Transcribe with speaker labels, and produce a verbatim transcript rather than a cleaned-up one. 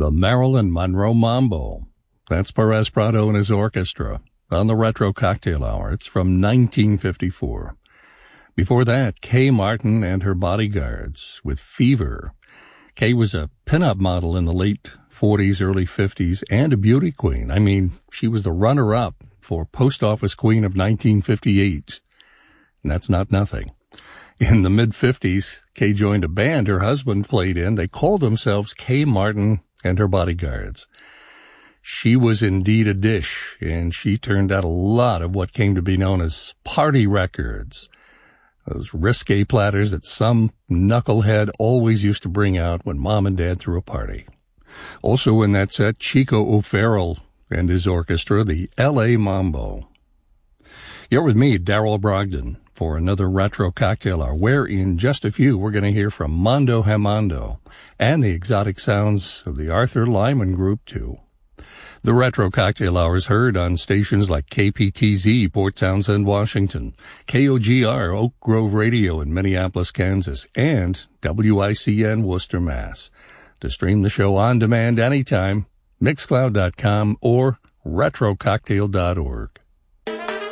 Speaker 1: the Marilyn Monroe Mambo. That's Perez Prado and his orchestra on the Retro Cocktail Hour. It's from nineteen fifty-four. Before that, Kay Martin and her Bodyguards with Fever. Kay was a pinup model in the late forties, early fifties, and a beauty queen. I mean, she was the runner-up for Post Office Queen of nineteen fifty-eight. And that's not nothing. In the mid-fifties, Kay joined a band her husband played in. They called themselves Kay Martin and her Bodyguards. She was indeed a dish, and she turned out a lot of what came to be known as party records. Those risque platters that some knucklehead always used to bring out when mom and dad threw a party. Also in that set, Chico O'Farrell and his orchestra, the L A Mambo. You're with me, Darrell Brogdon, for another Retro Cocktail Hour, where in just a few we're going to hear from Mondo Hamondo and the exotic sounds of the Arthur Lyman Group, too. The Retro Cocktail Hour is heard on stations like K P T Z, Port Townsend, Washington, K O G R, Oak Grove Radio in Minneapolis, Kansas, and W I C N, Worcester, Mass. To stream the show on demand anytime, mixcloud dot com or retro cocktail dot org.